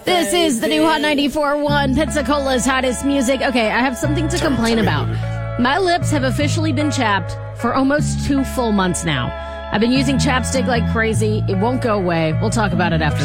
This is the new Hot 94.1, Pensacola's hottest music. Okay, I have something to complain about. My lips have officially been chapped for almost 2 full months now. I've been using chapstick like crazy. It won't go away. We'll talk about it after